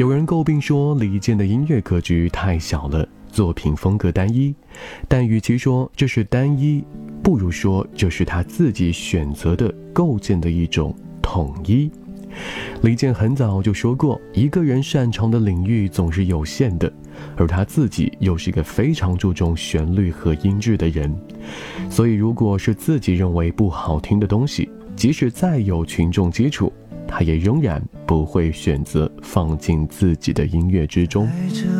有人诟病说李健的音乐格局太小了，作品风格单一，但与其说这是单一，不如说这是他自己选择的构建的一种统一。李健很早就说过，一个人擅长的领域总是有限的，而他自己又是一个非常注重旋律和音质的人，所以如果是自己认为不好听的东西，即使再有群众基础，他也仍然不会选择放进自己的音乐之中。